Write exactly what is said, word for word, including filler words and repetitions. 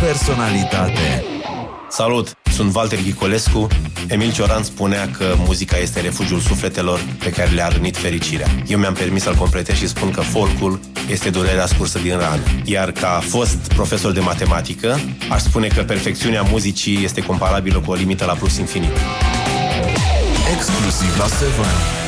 personalitate. Salut! Sunt Walter Ghicolescu. Emil Cioran spunea că muzica este refugiul sufletelor pe care le-a rănit fericirea. Eu mi-am permis să-l completez și spun că folcul este durerea scursă din rană. Iar ca fost profesor de matematică, aș spune că perfecțiunea muzicii este comparabilă cu o limită la plus infinit. Exclusiv la Seven.